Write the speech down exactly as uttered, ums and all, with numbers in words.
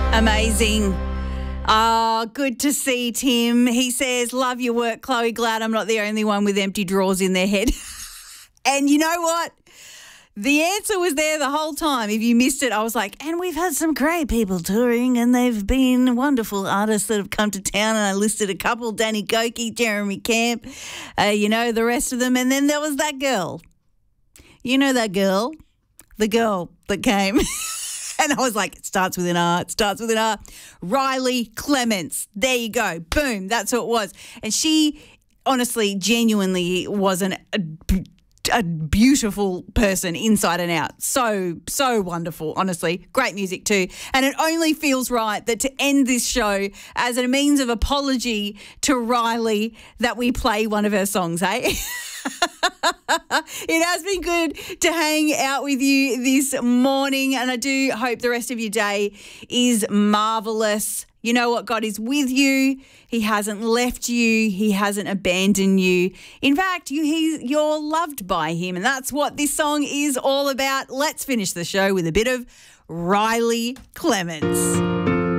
Amazing. Oh, good to see Tim. He says, love your work, Chloe. Glad I'm not the only one with empty drawers in their head. And you know what? The answer was there the whole time. If you missed it, I was like, and we've had some great people touring and they've been wonderful artists that have come to town, and I listed a couple, Danny Goki, Jeremy Camp, uh, you know, the rest of them. And then there was that girl. You know that girl? The girl that came. And I was like, it starts with an R, it starts with an R. Riley Clements. There you go. Boom. That's who it was. And she honestly, genuinely was an, a, a beautiful person inside and out. So, so wonderful, honestly. Great music too. And it only feels right that to end this show as a means of apology to Riley that we play one of her songs, eh? It has been good to hang out with you this morning, and I do hope the rest of your day is marvellous. You know what? God is with you. He hasn't left you. He hasn't abandoned you. In fact, you, he's, you're loved by him, and that's what this song is all about. Let's finish the show with a bit of Riley Clements.